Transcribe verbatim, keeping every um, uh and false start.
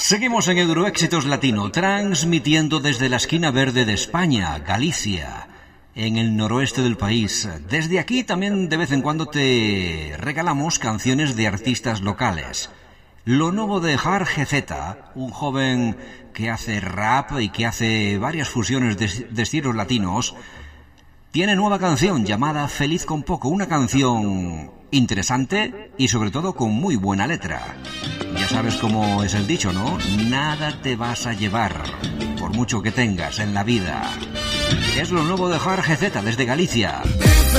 Seguimos en Euroéxitos Latino, transmitiendo desde la esquina verde de España, Galicia, en el noroeste del país. Desde aquí también de vez en cuando te regalamos canciones de artistas locales. Lo nuevo de Jorge Zeta, un joven que hace rap y que hace varias fusiones de, de estilos latinos, tiene nueva canción llamada Feliz con Poco, una canción interesante y sobre todo con muy buena letra. Ya sabes cómo es el dicho, ¿no? Nada te vas a llevar, por mucho que tengas en la vida. Es lo nuevo de Jorge Zeta desde Galicia.